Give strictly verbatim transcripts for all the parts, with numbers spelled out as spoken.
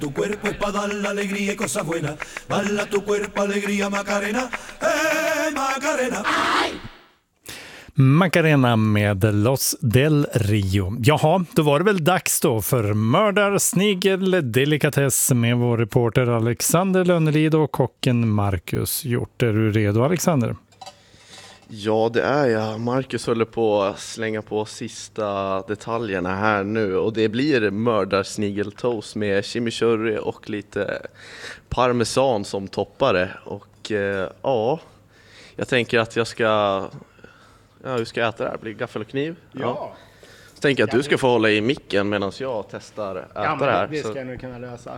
Tu cuerpo es para dar la alegría y cosas buenas. Bala tu cuerpo, alegría, Macarena. Eh, Macarena. Ay! Macarena med Los del Rio. Jaha, då var det väl dags då för mördarsnigel delikatess med vår reporter Alexander Lönnelid och kocken Marcus Hjort. Är du redo, Alexander? Ja, det är jag. Marcus håller på att slänga på sista detaljerna här nu. Och det blir mördarsnigeltoast med chimichurri och lite parmesan som toppare. Och eh, ja, jag tänker att jag ska... Ja, hur ska jag äta det här? Blir gaffel och kniv? Ja. ja. Så tänker jag att du ska få hålla i micken medan jag testar äta ja, men det här. Det ska så... jag nu kunna lösa.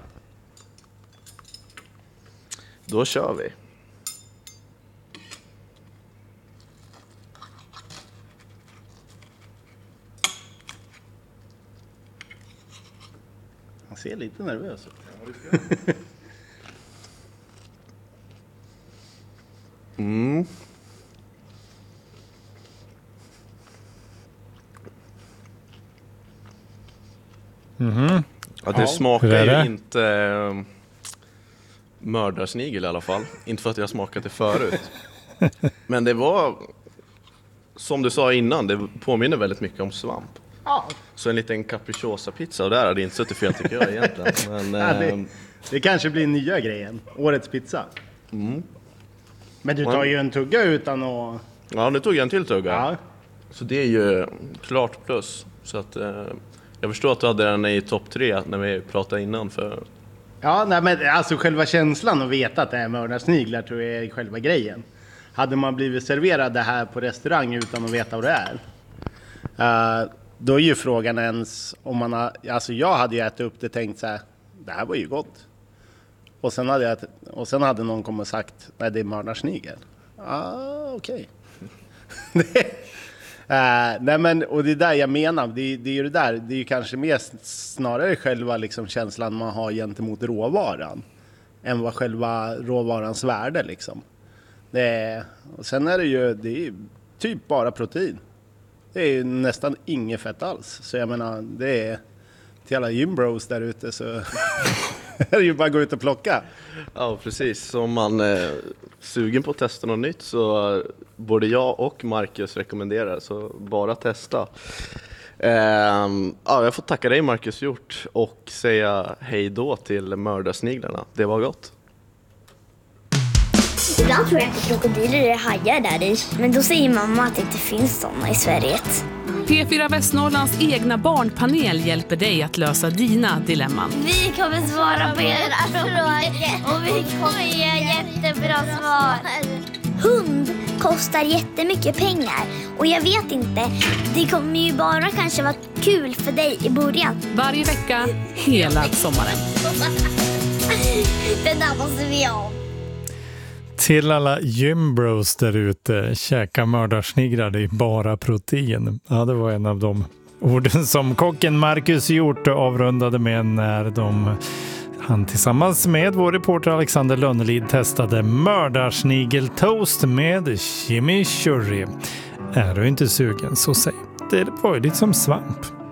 Då kör vi. Han ser lite nervös ut. Mm. Mhm. Ja, det Ja. smakar Hur är ju det? inte äh, mördarsnigel i alla fall. Inte för att jag smakat det förut. Men det var, som du sa innan, det påminner väldigt mycket om svamp. Ja. Så en liten capricciosa-pizza, och där hade det inte suttit fel tycker jag egentligen. Men, Ja, det, ehm, det kanske blir nya grejen. Årets pizza. mm. Men du tar ju en tugga utan att... Ja, nu tog jag en till tugga. Ja. Så det är ju klart plus. Så att, eh, jag förstår att du hade den i topp tre när vi pratade innan. För... Ja, nej, men alltså själva känslan att veta att det är mördarsniglar tror jag är själva grejen. Hade man blivit serverad det här på restaurang utan att veta vad det är, uh, då är ju frågan ens om man har... Alltså jag hade ju ätit upp det och tänkt så här, det här var ju gott. Och sen hade, jag, och sen hade någon kommit och sagt, nej det är mördarsnigel. Ah, okej. Okay. Uh, nej men, och det är där jag menar, det, det är ju det där, det är ju kanske mer snarare själva liksom känslan man har gentemot råvaran än vad själva råvarans värde liksom. Det är, och sen är det ju, det är typ bara protein. Det är ju nästan inget fett alls. Så jag menar, det är till alla gymbros där ute så är det ju bara att gå ut och plocka. Ja, precis. Så om man är sugen på att testa något nytt så både jag och Marcus rekommenderar, så bara testa. Ehm, ja, jag får tacka dig Marcus Hjort och säga hej då till mördarsniglarna. Det var gott. Ibland tror jag att krokodiler är hajar där i, men då säger mamma att det inte finns sådana i Sverige. P fyra Västnorrlands egna barnpanel hjälper dig att lösa dina dilemman. Vi kommer svara på era frågor och vi kommer ge jättebra svar. Hund kostar jättemycket pengar och jag vet inte, det kommer ju bara kanske vara kul för dig i början. Varje vecka, hela sommaren. Den där måste vi ha. Till alla gymbros där ute, käka mördarsniglar, det är bara protein. Ja, det var en av de orden som kocken Marcus Hjort avrundade med när de, han tillsammans med vår reporter Alexander Lönnelid testade mördarsnigeltoast med chimichurri. Är du inte sugen så säg, det var ju lite som svamp.